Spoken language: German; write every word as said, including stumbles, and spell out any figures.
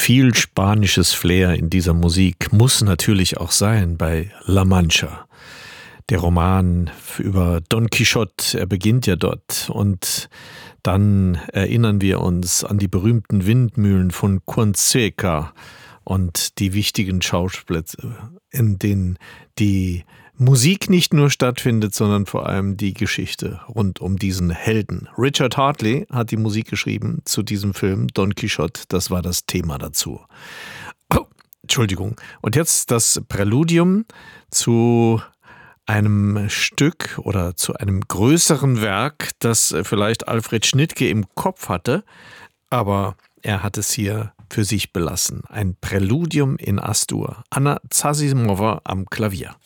Viel spanisches Flair in dieser Musik muss natürlich auch sein bei La Mancha. Der Roman über Don Quixote, er beginnt ja dort, und dann erinnern wir uns an die berühmten Windmühlen von Fonseca und die wichtigen Schauplätze, in denen die Musik nicht nur stattfindet, sondern vor allem die Geschichte rund um diesen Helden. Richard Hartley hat die Musik geschrieben zu diesem Film Don Quixote, das war das Thema dazu. Oh, Entschuldigung. Und jetzt das Präludium zu einem Stück oder zu einem größeren Werk, das vielleicht Alfred Schnittke im Kopf hatte, aber er hat es hier für sich belassen. Ein Präludium in As-Dur. Anna Zasimova am Klavier.